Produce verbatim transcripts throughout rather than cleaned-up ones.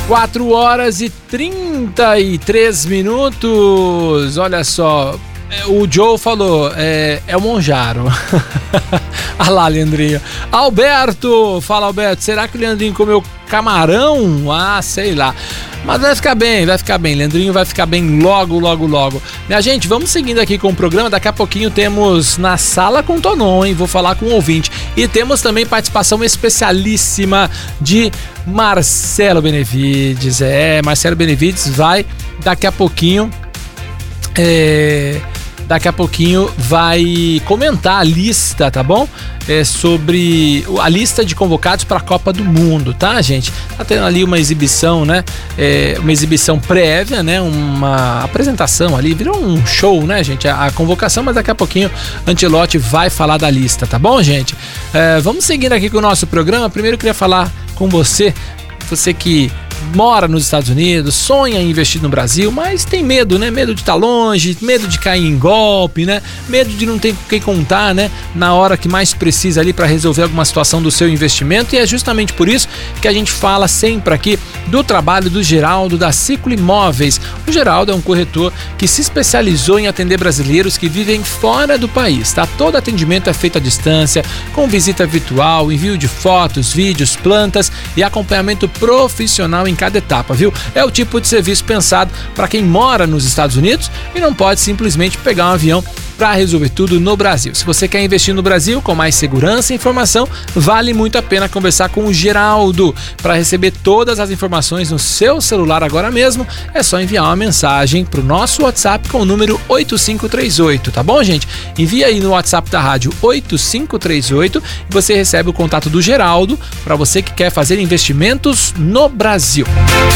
quatro horas e trinta e três minutos. Olha só, o Joe falou, é, é o Monjaro. Olha lá, Leandrinho. Alberto, fala Alberto, será que o Leandrinho comeu camarão? Ah, sei lá. Mas vai ficar bem, vai ficar bem. Leandrinho vai ficar bem logo, logo, logo. Minha gente, vamos seguindo aqui com o programa. Daqui a pouquinho temos Na Sala com Tonon, hein? Vou falar com o ouvinte. E temos também participação especialíssima de Marcelo Benevides. É, Marcelo Benevides vai daqui a pouquinho... É... Daqui a pouquinho vai comentar a lista, tá bom? É sobre a lista de convocados para a Copa do Mundo, tá, gente? Tá tendo ali uma exibição, né? É, uma exibição prévia, né? Uma apresentação ali, virou um show, né, gente? A, a convocação, mas daqui a pouquinho Ancelotti vai falar da lista, tá bom, gente? É, vamos seguindo aqui com o nosso programa. Primeiro eu queria falar com você, você que mora nos Estados Unidos, sonha em investir no Brasil, mas tem medo, né? Medo de estar longe, medo de cair em golpe, né? Medo de não ter com quem contar, né? Na hora que mais precisa ali para resolver alguma situação do seu investimento. E é justamente por isso que a gente fala sempre aqui do trabalho do Geraldo da Ciclo Imóveis. O Geraldo é um corretor que se especializou em atender brasileiros que vivem fora do país, tá? Todo atendimento é feito à distância, com visita virtual, envio de fotos, vídeos, plantas e acompanhamento profissional em cada etapa, viu? É o tipo de serviço pensado para quem mora nos Estados Unidos e não pode simplesmente pegar um avião para resolver tudo no Brasil. Se você quer investir no Brasil com mais segurança e informação, vale muito a pena conversar com o Geraldo. Para receber todas as informações no seu celular agora mesmo, é só enviar uma mensagem para o nosso WhatsApp com o número oito cinco três oito, tá bom, gente? Envia aí no WhatsApp da rádio oito cinco três oito e você recebe o contato do Geraldo para você que quer fazer investimentos no Brasil.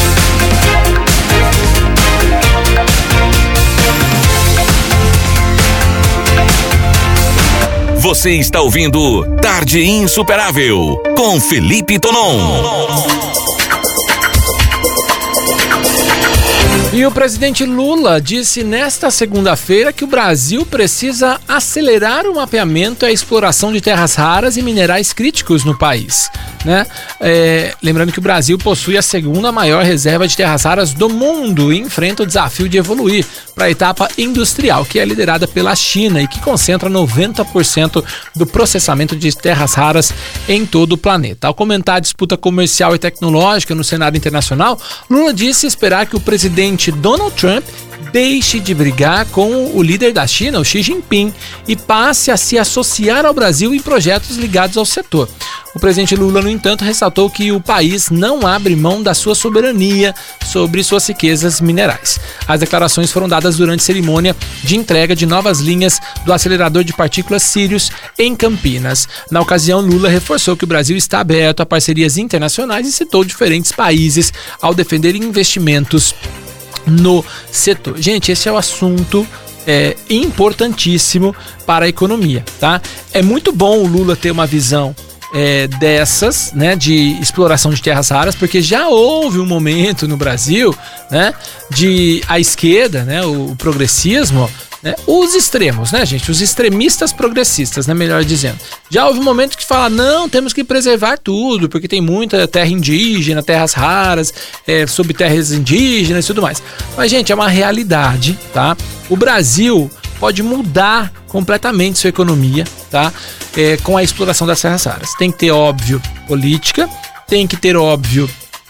Você está ouvindo Tarde Insuperável com Felipe Tonon. E o presidente Lula disse nesta segunda-feira que o Brasil precisa acelerar o mapeamento e a exploração de terras raras e minerais críticos no país, né? É, lembrando que o Brasil possui a segunda maior reserva de terras raras do mundo e enfrenta o desafio de evoluir para a etapa industrial, que é liderada pela China e que concentra noventa por cento do processamento de terras raras em todo o planeta. Ao comentar a disputa comercial e tecnológica no cenário internacional, Lula disse esperar que o presidente Donald Trump deixe de brigar com o líder da China, o Xi Jinping, e passe a se associar ao Brasil em projetos ligados ao setor. O presidente Lula, no entanto, ressaltou que o país não abre mão da sua soberania sobre suas riquezas minerais. As declarações foram dadas durante cerimônia de entrega de novas linhas do acelerador de partículas Sirius em Campinas. Na ocasião, Lula reforçou que o Brasil está aberto a parcerias internacionais e citou diferentes países ao defender investimentos no setor. Gente, esse é o assunto é, importantíssimo para a economia, tá? É muito bom o Lula ter uma visão é, dessas, né, de exploração de terras raras, porque já houve um momento no Brasil, né, de a esquerda, né, o, o progressismo, né, os extremos, né, gente, os extremistas progressistas, né, melhor dizendo. Já houve um momento que fala, não, temos que preservar tudo, porque tem muita terra indígena, terras raras, é, sob terras indígenas e tudo mais. Mas, gente, é uma realidade, tá? O Brasil pode mudar completamente sua economia, tá? É, com a exploração das terras raras. Tem que ter, óbvio, política, tem que ter, óbvio,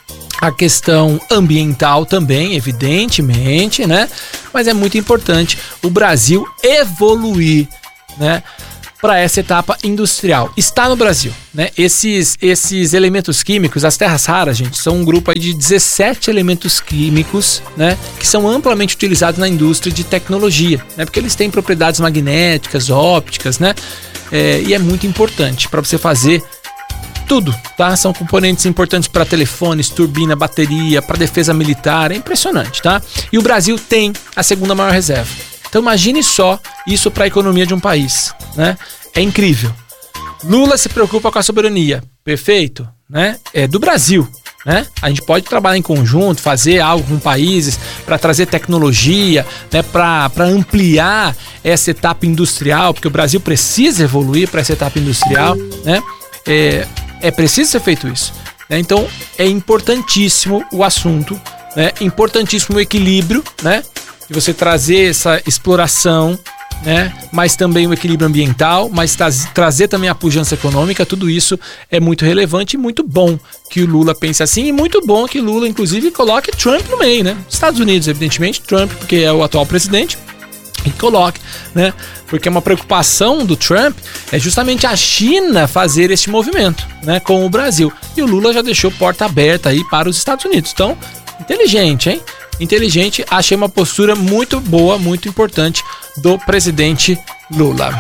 a questão ambiental também, evidentemente, né? Mas é muito importante o Brasil evoluir, né, para essa etapa industrial. Está no Brasil, né? Esses, esses elementos químicos, as terras raras, gente, são um grupo aí de dezessete elementos químicos, né, que são amplamente utilizados na indústria de tecnologia, né? Porque eles têm propriedades magnéticas, ópticas, né? É, e é muito importante para você fazer tudo, tá? São componentes importantes para telefones, turbina, bateria, para defesa militar, é impressionante, tá? E o Brasil tem a segunda maior reserva. Então imagine só isso para a economia de um país, né? É incrível. Lula se preocupa com a soberania, perfeito, né? É do Brasil, né? A gente pode trabalhar em conjunto, fazer algo com países para trazer tecnologia, né? Para para ampliar essa etapa industrial, porque o Brasil precisa evoluir para essa etapa industrial, né? É, É preciso ser feito isso. né? Então é importantíssimo o assunto, né? Importantíssimo o equilíbrio, né? De você trazer essa exploração, né? Mas também o equilíbrio ambiental, mas tra- trazer também a pujança econômica. Tudo isso é muito relevante e muito bom que o Lula pense assim, e muito bom que o Lula, inclusive, coloque Trump no meio, né? Estados Unidos, evidentemente, Trump, porque é o atual presidente, e coloque, né? Porque uma preocupação do Trump é justamente a China fazer este movimento, né? Com o Brasil. E o Lula já deixou porta aberta aí para os Estados Unidos. Então, inteligente, hein? Inteligente, achei uma postura muito boa, muito importante do presidente Lula.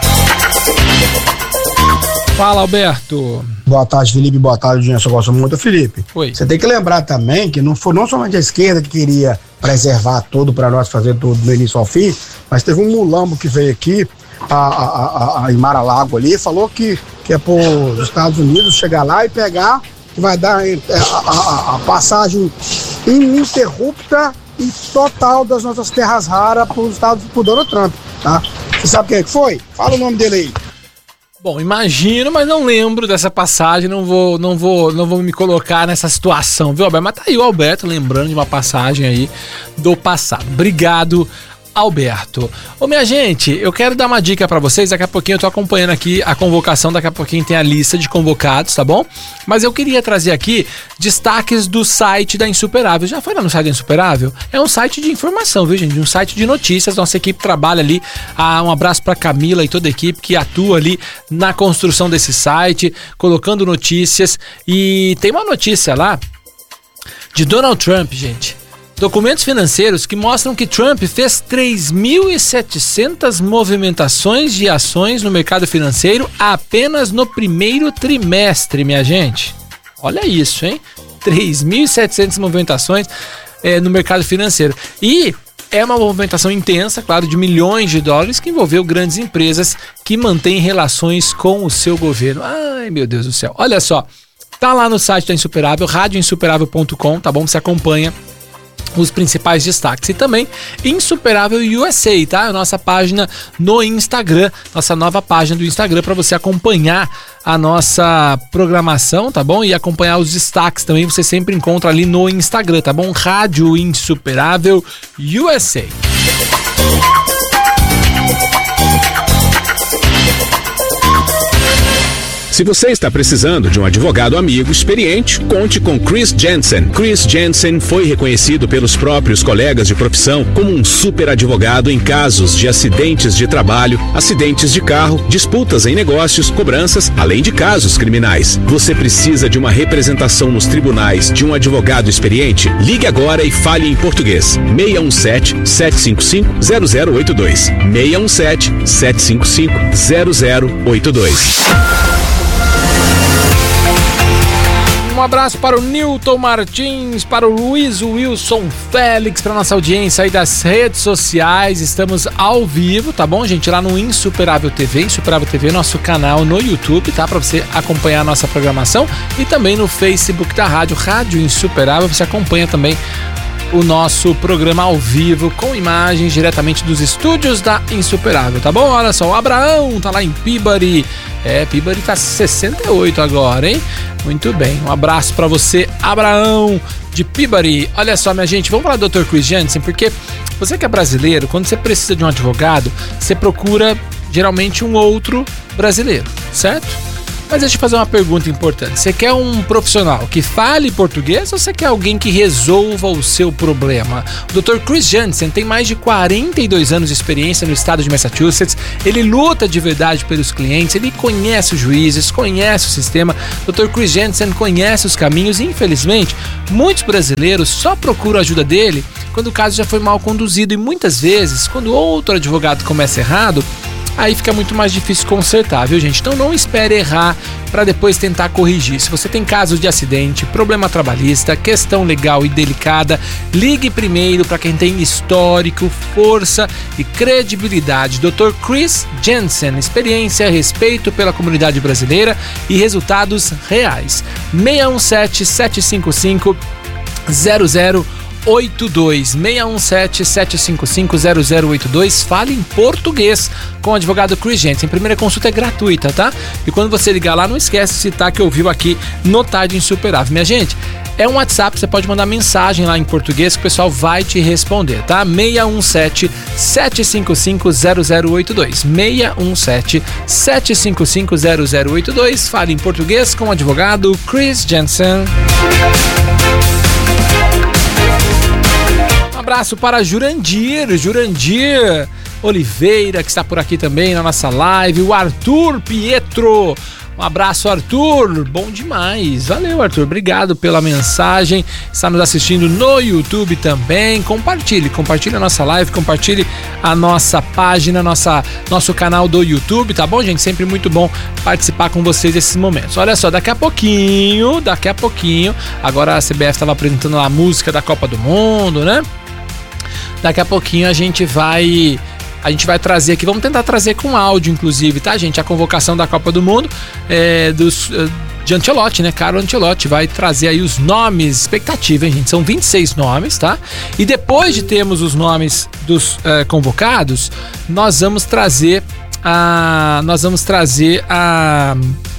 Fala, Alberto. Boa tarde, Felipe. Boa tarde, gente. Eu gosto muito, Felipe. Oi. Você tem que lembrar também que não foi não somente a esquerda que queria preservar tudo para nós fazer tudo do início ao fim, mas teve um mulambo que veio aqui, a, a, a, a, em Mar-a-Lago ali, falou que, que é para os Estados Unidos chegar lá e pegar, que vai dar a, a, a passagem ininterrupta e total das nossas terras raras para os Estados Unidos, por Donald Trump, tá? Você sabe quem é que foi? Fala o nome dele aí. Bom, imagino, mas não lembro dessa passagem, não vou, não vou, não vou me colocar nessa situação, viu, Alberto? Mas tá aí o Alberto lembrando de uma passagem aí do passado. Obrigado, Alberto. Ô, minha gente, eu quero dar uma dica pra vocês. Daqui a pouquinho eu tô acompanhando aqui a convocação, daqui a pouquinho tem a lista de convocados, tá bom? Mas eu queria trazer aqui destaques do site da Insuperável. Já foi lá no site da Insuperável? É um site de informação, viu, gente? Um site de notícias. Nossa equipe trabalha ali. Ah, um abraço pra Camila e toda a equipe que atua ali na construção desse site, colocando notícias. E tem uma notícia lá de Donald Trump, gente. Documentos financeiros que mostram que Trump fez três mil e setecentas movimentações de ações no mercado financeiro apenas no primeiro trimestre, minha gente. Olha isso, hein? três mil e setecentas movimentações é, no mercado financeiro. E é uma movimentação intensa, claro, de milhões de dólares que envolveu grandes empresas que mantêm relações com o seu governo. Ai, meu Deus do céu. Olha só, tá lá no site da Insuperável, rádio insuperável ponto com, tá bom? Você acompanha os principais destaques. E também Insuperável U S A, tá? A nossa página no Instagram, nossa nova página do Instagram para você acompanhar a nossa programação, tá bom? E acompanhar os destaques também, você sempre encontra ali no Instagram, tá bom? Rádio Insuperável U S A. Se você está precisando de um advogado amigo experiente, conte com Chris Jensen. Chris Jensen foi reconhecido pelos próprios colegas de profissão como um super advogado em casos de acidentes de trabalho, acidentes de carro, disputas em negócios, cobranças, além de casos criminais. Você precisa de uma representação nos tribunais de um advogado experiente? Ligue agora e fale em português. seis um sete, sete cinco cinco, zero zero oito dois. seis um sete, sete cinco cinco, zero zero oito dois. Um abraço para o Newton Martins, para o Luiz Wilson Félix, para nossa audiência aí das redes sociais. Estamos ao vivo, tá bom, gente? Lá no Insuperável T V, Insuperável T V, nosso canal no YouTube, tá? Para você acompanhar a nossa programação. E também no Facebook da rádio, Rádio Insuperável, você acompanha também o nosso programa ao vivo, com imagens diretamente dos estúdios da Insuperável, tá bom? Olha só, o Abraão tá lá em Peabody. É, Peabody tá sessenta e oito agora, hein? Muito bem, um abraço pra você, Abraão de Peabody. Olha só, minha gente, vamos falar do doutor Chris Jensen, porque você que é brasileiro, quando você precisa de um advogado, você procura geralmente um outro brasileiro, certo? Mas deixa eu fazer uma pergunta importante. Você quer um profissional que fale português ou você quer alguém que resolva o seu problema? O doutor Chris Jensen tem mais de quarenta e dois anos de experiência no estado de Massachusetts. Ele luta de verdade pelos clientes, ele conhece os juízes, conhece o sistema. O doutor Chris Jensen conhece os caminhos e, infelizmente, muitos brasileiros só procuram a ajuda dele quando o caso já foi mal conduzido. E muitas vezes, quando outro advogado começa errado, aí fica muito mais difícil consertar, viu, gente? Então não espere errar para depois tentar corrigir. Se você tem casos de acidente, problema trabalhista, questão legal e delicada, ligue primeiro para quem tem histórico, força e credibilidade. doutor Chris Jensen, experiência, respeito pela comunidade brasileira e resultados reais. seis um sete, sete cinco cinco, zero zero oito dois, seis um sete, sete cinco cinco, zero zero oito dois. Fale em português com o advogado Chris Jensen. Primeira consulta é gratuita, tá? E quando você ligar lá, não esquece de citar que ouviu aqui no Tarde Insuperável. Minha gente, é um WhatsApp, você pode mandar mensagem lá em português que o pessoal vai te responder, tá? seis um sete, sete cinco cinco, zero zero oito dois. seis um sete, sete cinco cinco, zero zero oito dois. Fale em português com o advogado Chris Jensen. Um abraço para Jurandir, Jurandir Oliveira, que está por aqui também na nossa live. O Arthur Pietro. Um abraço, Arthur. Bom demais. Valeu, Arthur. Obrigado pela mensagem. Está nos assistindo no YouTube também. Compartilhe, compartilhe a nossa live, compartilhe a nossa página, nossa, nosso canal do YouTube, tá bom, gente? Sempre muito bom participar com vocês nesses momentos. Olha só, daqui a pouquinho, daqui a pouquinho, agora a C B F estava apresentando a música da Copa do Mundo, né? Daqui a pouquinho a gente vai... A gente vai trazer aqui, vamos tentar trazer com áudio, inclusive, tá, gente? A convocação da Copa do Mundo é, dos, de Ancelotti, né? Carlo Ancelotti vai trazer aí os nomes, expectativa, hein, gente? São vinte e seis nomes, tá? E depois de termos os nomes dos uh, convocados, nós vamos trazer a... Nós vamos trazer a...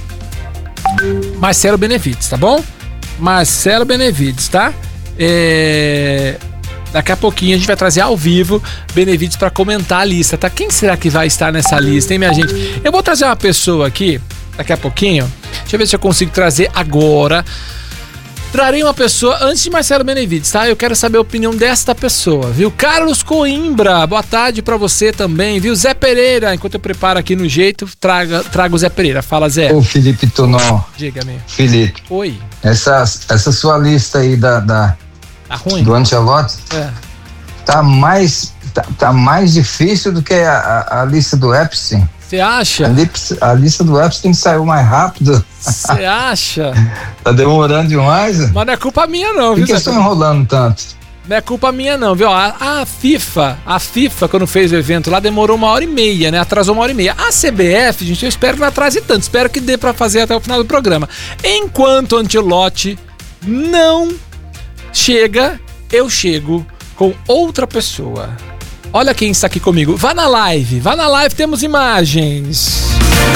Marcelo Benevides, tá bom? Marcelo Benevides, tá? É... Daqui a pouquinho a gente vai trazer ao vivo Benevides para comentar a lista, tá? Quem será que vai estar nessa lista, hein, minha gente? Eu vou trazer uma pessoa aqui, daqui a pouquinho. Deixa eu ver se eu consigo trazer agora. Trarei uma pessoa antes de Marcelo Benevides, tá? Eu quero saber a opinião desta pessoa, viu? Carlos Coimbra, boa tarde pra você também, viu? Zé Pereira, enquanto eu preparo aqui no jeito, traga, traga o Zé Pereira. Fala, Zé. Ô, Felipe Tonon. Diga-me. Felipe. Oi. Essa, essa sua lista aí da... da... Tá ruim? Do Ancelotti, é. tá, mais, tá, tá mais difícil do que a, a, a lista do Epstein. Você acha? A, a lista do Epstein saiu mais rápido. Você acha? Tá demorando demais? Mas não é culpa minha não, Por viu? que estão enrolando tanto? Não é culpa minha não, viu? A, a FIFA, a FIFA, quando fez o evento lá, demorou uma hora e meia, né? Atrasou uma hora e meia. A C B F, gente, eu espero que não atrase tanto. Espero que dê pra fazer até o final do programa. Enquanto Ancelotti não... chega, eu chego com outra pessoa. Olha quem está aqui comigo. Vá na live, vá na live, temos imagens.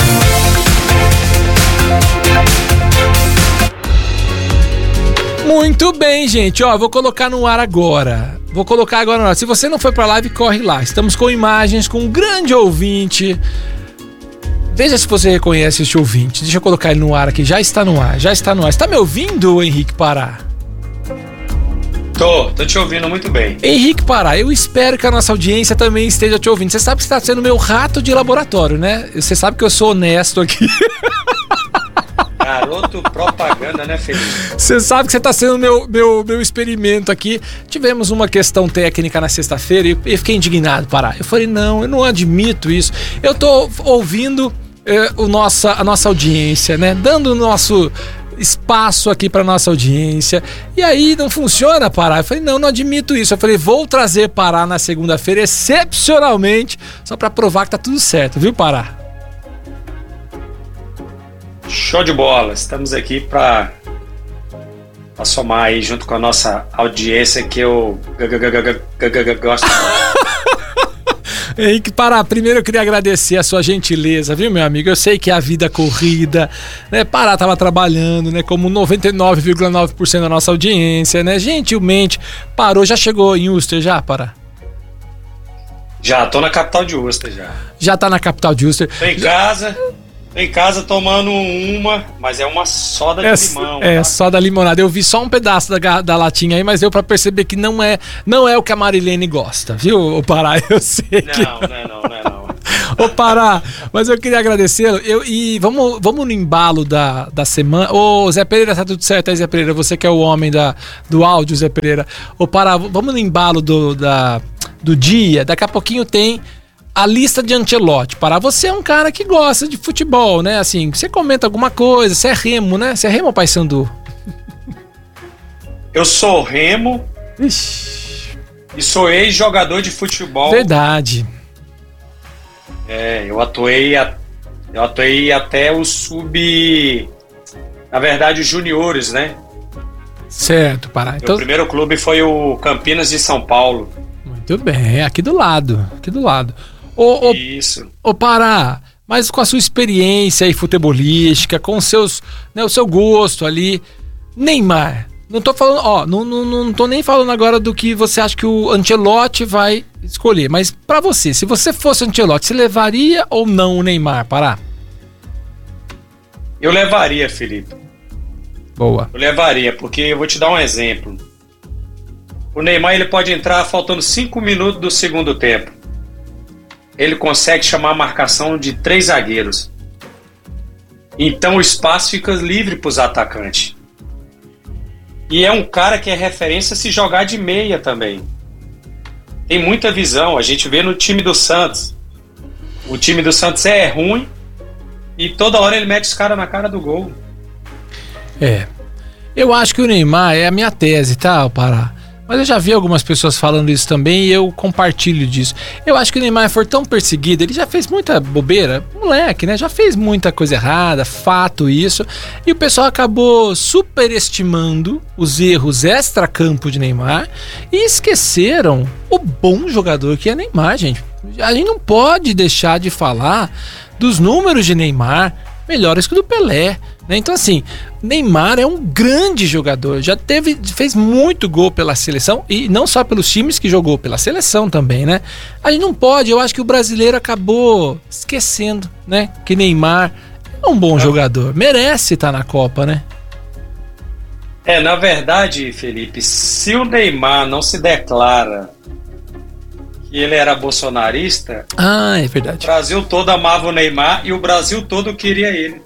Muito bem, gente. Ó, vou colocar no ar agora. Vou colocar agora no ar. Se você não foi pra live, corre lá. Estamos com imagens com um grande ouvinte. Veja se você reconhece este ouvinte. Deixa eu colocar ele no ar aqui. Já está no ar, já está no ar. Está me ouvindo, Henrique Pará? Tô, tô te ouvindo muito bem. Henrique Pará, eu espero que a nossa audiência também esteja te ouvindo. Você sabe que você está sendo meu rato de laboratório, né? Você sabe que eu sou honesto aqui. Garoto propaganda, né, Felipe? Você sabe que você está sendo meu, meu, meu experimento aqui. Tivemos uma questão técnica na sexta-feira e eu fiquei indignado, Pará. Eu falei, não, eu não admito isso. Eu tô ouvindo eh, o nossa, a nossa audiência, né? Dando o nosso... espaço aqui para nossa audiência, e aí não funciona, Pará. Eu falei, não, não admito isso. Eu falei, vou trazer Pará na segunda-feira, excepcionalmente, só para provar que tá tudo certo, viu, Pará? Show de bola, estamos aqui para somar aí junto com a nossa audiência que eu gosto. Henrique Pará, primeiro eu queria agradecer a sua gentileza, viu, meu amigo? Eu sei que a vida corrida, né? Pará tava trabalhando, né? Como noventa e nove vírgula nove por cento da nossa audiência, né? Gentilmente parou, já chegou em Uster, já, Pará? Já, tô na capital de Uster, já. Já tá na capital de Uster. Tô em casa, tô em casa tomando uma, mas é uma soda de é, limão. É, tá? soda limonada. Eu vi só um pedaço da, da latinha aí, mas deu pra perceber que não é, não é o que a Marilene gosta, viu, Pará? Eu sei não, que... Não, não é não, não é não. Ô, Pará, mas eu queria agradecê-lo. Eu, e vamos, vamos no embalo da, da semana. Ô, Zé Pereira, tá tudo certo aí, Zé Pereira? Você que é o homem da, do áudio, Zé Pereira. Ô, Pará, vamos no embalo do, da, do dia. Daqui a pouquinho tem a lista de Ancelotti. Pará, você é um cara que gosta de futebol, né? Assim, você comenta alguma coisa, você é Remo, né? Você é Remo ou Paysandu? Eu sou Remo. Ixi. E sou ex-jogador de futebol. Verdade. É, eu atuei, a, eu atuei até o sub... Na verdade, os juniores, né? Certo, Pará. Meu Então... primeiro clube foi o Campinas de São Paulo. Muito bem, aqui do lado, aqui do lado. Ô, ô, Isso. Ô Pará, mas com a sua experiência aí futebolística, com os seus, né, o seu gosto ali, Neymar, não tô falando, ó, não, não, não tô nem falando agora do que você acha que o Ancelotti vai escolher, mas pra você, se você fosse o Ancelotti, você levaria ou não o Neymar, Pará? Eu levaria, Felipe. Boa. Eu levaria, porque eu vou te dar um exemplo. O Neymar, ele pode entrar faltando cinco minutos do segundo tempo. Ele consegue chamar a marcação de três zagueiros. Então o espaço fica livre para os atacantes. E é um cara que é referência se jogar de meia também. Tem muita visão. A gente vê no time do Santos. O time do Santos é ruim e toda hora ele mete os caras na cara do gol. É. Eu acho que o Neymar é a minha tese, tá, Pará? Mas eu já vi algumas pessoas falando isso também e eu compartilho disso. Eu acho que o Neymar foi tão perseguido, ele já fez muita bobeira, moleque, né? Já fez muita coisa errada, fato isso. E o pessoal acabou superestimando os erros extra-campo de Neymar e esqueceram o bom jogador que é Neymar, gente. A gente não pode deixar de falar dos números de Neymar melhores que o do Pelé, né? Então assim, Neymar é um grande jogador, já teve, fez muito gol pela seleção e não só pelos times que jogou, pela seleção também, né? A gente não pode, eu acho que o brasileiro acabou esquecendo, né? Que Neymar é um bom é. jogador, merece estar na Copa, né? É, na verdade, Felipe, se o Neymar não se declara que ele era bolsonarista, ah, é verdade. O Brasil todo amava o Neymar e o Brasil todo queria ele.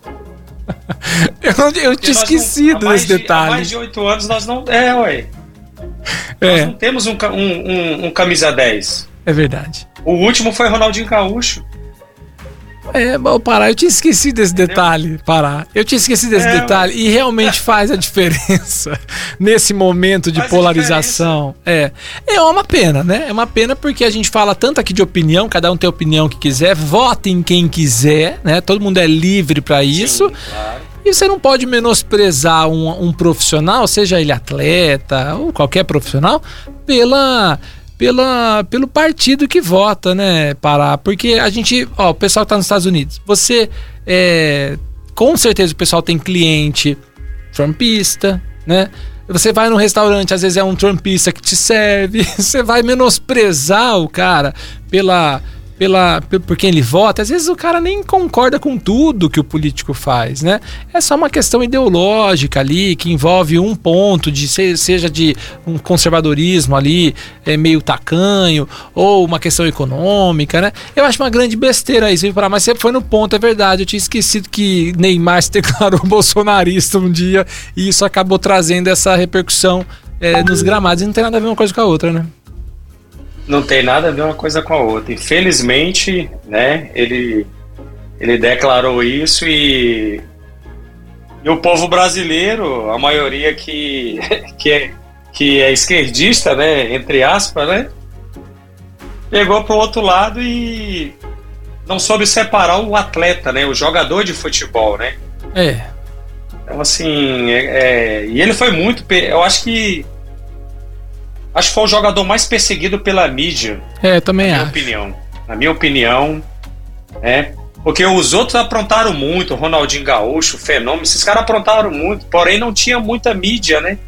eu não, eu tinha esquecido não, desse de, detalhe. Há mais de oito anos nós não... É, ué. É. Nós não temos um, um, um, um camisa dez. É verdade. O último foi Ronaldinho Gaúcho. É, o Pará, eu tinha esquecido desse detalhe, Pará. Eu tinha esquecido desse é, detalhe e realmente faz a diferença nesse momento de polarização. É. É uma pena, né? É uma pena porque a gente fala tanto aqui de opinião, cada um tem a opinião que quiser, vota em quem quiser, né? Todo mundo é livre pra isso. Sim, claro. E você não pode menosprezar um, um profissional, seja ele atleta ou qualquer profissional, pela... Pela, pelo partido que vota, né, Pará? Porque a gente, ó, o pessoal que tá nos Estados Unidos, você, é, com certeza o pessoal tem cliente trumpista, né? Você vai num restaurante, às vezes é um trumpista que te serve, você vai menosprezar o cara pela... Pela, por quem ele vota, às vezes o cara nem concorda com tudo que o político faz, né? É só uma questão ideológica ali, que envolve um ponto, de seja de um conservadorismo ali, é, meio tacanho, ou uma questão econômica, né? Eu acho uma grande besteira isso, mas você foi no ponto, é verdade, eu tinha esquecido que Neymar se declarou bolsonarista um dia, e isso acabou trazendo essa repercussão é, nos gramados, e não tem nada a ver uma coisa com a outra, né? Não tem nada a ver uma coisa com a outra. Infelizmente, né, ele, ele declarou isso e, e o povo brasileiro, a maioria que, que, é, que é esquerdista, né, entre aspas, né, pegou para o outro lado e não soube separar o atleta, né, o jogador de futebol, né. É. Então, assim, é, é, e ele foi muito... Eu acho que Acho que foi o jogador mais perseguido pela mídia. É, também acho. Na minha acho. opinião. Na minha opinião, né? Porque os outros aprontaram muito, Ronaldinho Gaúcho, Fenômeno, esses caras aprontaram muito, porém não tinha muita mídia, né?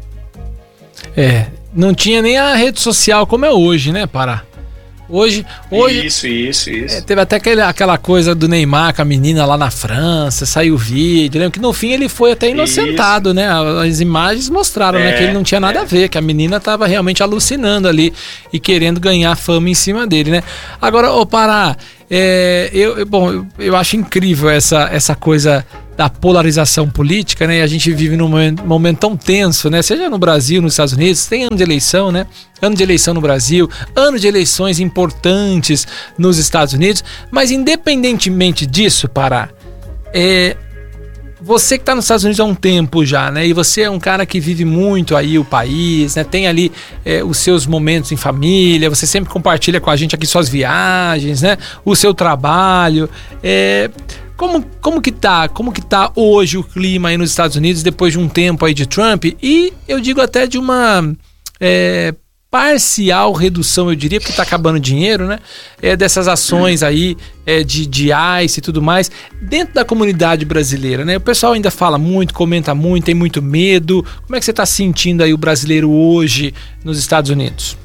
É, não tinha nem a rede social como é hoje, né, Pará? Hoje, hoje isso, isso, isso. É, teve até aquele, aquela coisa do Neymar com a menina lá na França, saiu o vídeo, lembra que no fim ele foi até inocentado, isso. né? As imagens mostraram, é, né, que ele não tinha nada é. a ver, que a menina tava realmente alucinando ali e querendo ganhar fama em cima dele, né? Agora, ô Pará, é, eu, eu, bom, eu, eu acho incrível essa, essa coisa da polarização política, né? E a gente vive num momento, momento tão tenso, né? Seja no Brasil, nos Estados Unidos, tem ano de eleição, né? Ano de eleição no Brasil, ano de eleições importantes nos Estados Unidos, mas independentemente disso, Pará, é, você que está nos Estados Unidos há um tempo já, né? E você é um cara que vive muito aí o país, né? Tem ali é, os seus momentos em família, você sempre compartilha com a gente aqui suas viagens, né? O seu trabalho. É, Como, como que tá? Como que tá hoje o clima aí nos Estados Unidos depois de um tempo aí de Trump? E eu digo até de uma é, parcial redução, eu diria, porque tá acabando o dinheiro, né? É, dessas ações aí é, de, de ICE e tudo mais, dentro da comunidade brasileira, né? O pessoal ainda fala muito, comenta muito, tem muito medo. Como é que você tá sentindo aí o brasileiro hoje nos Estados Unidos?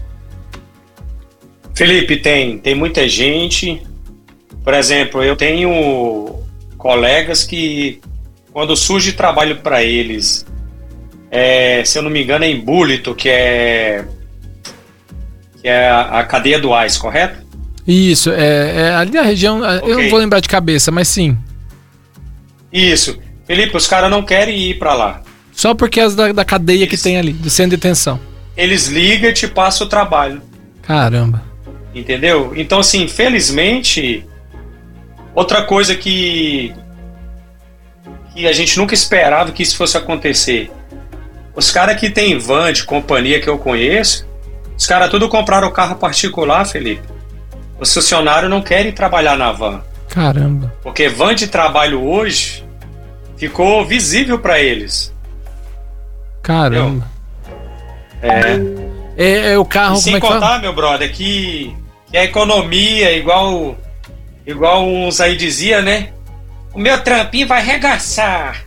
Felipe, tem, tem muita gente. Por exemplo, eu tenho colegas que, quando surge trabalho para eles, é, se eu não me engano, é em Bulletin, que é, que é a, a cadeia do ICE, correto? Isso, é, é ali na região, okay. Eu não vou lembrar de cabeça, mas sim. Isso. Felipe, os caras não querem ir para lá. Só porque é da, da cadeia eles, que tem ali, do centro de detenção. Eles ligam e te passam o trabalho. Caramba. Entendeu? Então, assim, infelizmente... Outra coisa que, que a gente nunca esperava que isso fosse acontecer. Os caras que tem van de companhia que eu conheço, os caras tudo compraram carro particular, Felipe. Os funcionários não querem trabalhar na van. Caramba. Porque van de trabalho hoje ficou visível para eles. Caramba. É. É, é o carro... E sem como é que contar, fala? meu brother, que, que a economia, igual... Igual uns aí dizia, né? O meu trampinho vai arregaçar.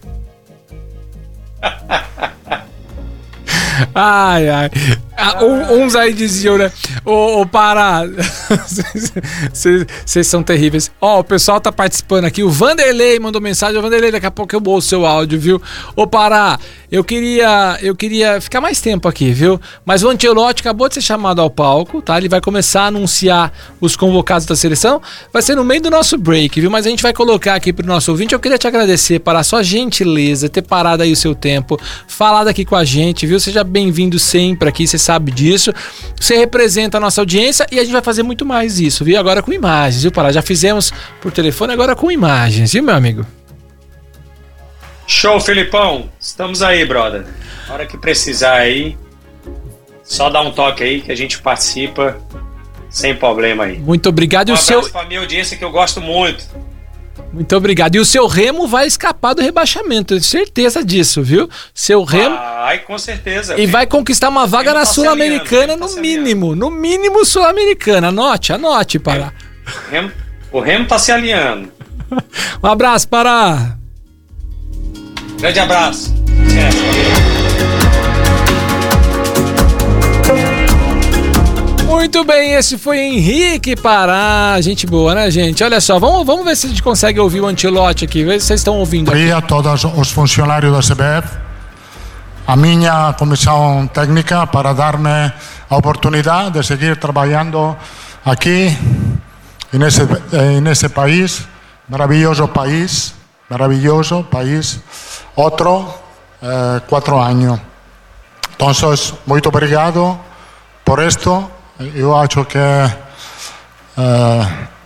Ai, ai. Ah, uns aí diziam, né? Ô, ô Pará. Vocês são terríveis. Ó, o pessoal tá participando aqui. O Vanderlei mandou mensagem. O Vanderlei, daqui a pouco eu ouço o seu áudio, viu? Ô, Pará, eu queria, eu queria ficar mais tempo aqui, viu? Mas o Ancelotti acabou de ser chamado ao palco, tá? Ele vai começar a anunciar os convocados da seleção. Vai ser no meio do nosso break, viu? Mas a gente vai colocar aqui pro nosso ouvinte. Eu queria te agradecer, Pará, a sua gentileza, ter parado aí o seu tempo, falado aqui com a gente, viu? Seja bem-vindo sempre aqui, você sabe disso. Você representa a nossa audiência e a gente vai fazer muito mais isso, viu? Agora com imagens, viu, Pará? Já fizemos por telefone, agora com imagens, viu, meu amigo? Show, Felipão. Estamos aí, brother. Na hora que precisar aí, só dá um toque aí que a gente participa sem problema aí. Muito obrigado. Um e o abraço seu... pra minha audiência que eu gosto muito. Muito obrigado. E o seu Remo vai escapar do rebaixamento, eu tenho certeza disso, viu? Seu Remo... Ai, com certeza. E filho. vai conquistar uma vaga Remo na tá Sul-Americana, tá no mínimo. No mínimo Sul-Americana. Anote, anote, Pará. O Remo, o Remo tá se alinhando. Um abraço, Pará. Grande abraço. Muito bem, esse foi Henrique Pará. Gente boa, né, gente? Olha só, vamos, vamos ver se a gente consegue ouvir o Ancelotti aqui. Ver se vocês estão ouvindo aqui. Obrigado a todos os funcionários da C B F, a minha comissão técnica, para dar-me a oportunidade de seguir trabalhando aqui, nesse, nesse país, maravilhoso país, maravilloso país, outro eh, quatro anos. Então, muito obrigado por isto. Eu acho que eh,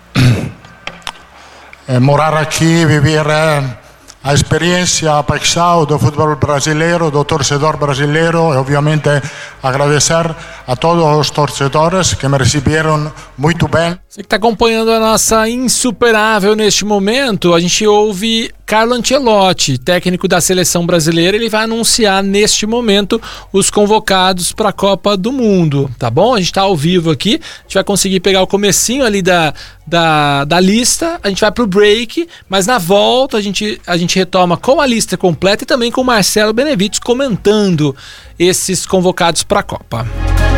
morar aqui, viver a experiência, a paixão do futebol brasileiro, do torcedor brasileiro, e obviamente agradecer a todos os torcedores que me receberam muito bem. Você que está acompanhando a nossa Insuperável neste momento, a gente ouve Carlo Ancelotti, técnico da seleção brasileira. Ele vai anunciar neste momento os convocados para a Copa do Mundo, tá bom? A gente está ao vivo aqui, a gente vai conseguir pegar o comecinho ali da, da, da lista, a gente vai pro break, mas na volta a gente, a gente retoma com a lista completa e também com o Marcelo Benevides comentando esses convocados para a Copa.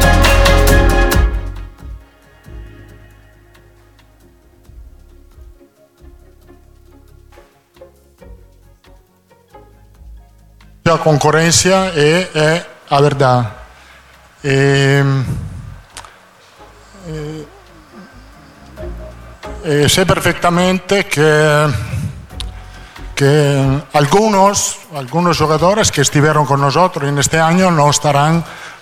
A concorrência é, é a verdade. E, e, e sei perfeitamente que, que algunos, algunos jogadores que estiveram con nosotros neste ano não estarão